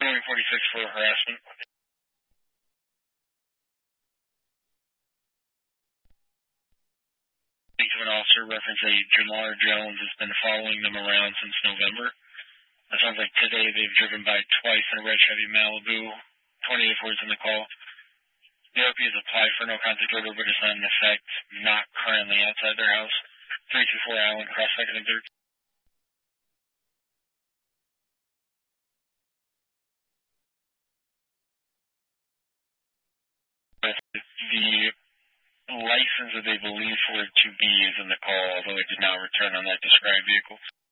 Going 46 for harassment. Speak to an officer reference a Jamar Jones has been following them around since November. It sounds like today they've driven by twice in a red Chevy Malibu. 28 words in the call. The OP has applied for no contact order, but it's not in effect. Not currently outside their house. 324 Allen, cross 2nd and 3rd. The license that they believe for it to be is in the call, although it did not return on that described vehicle.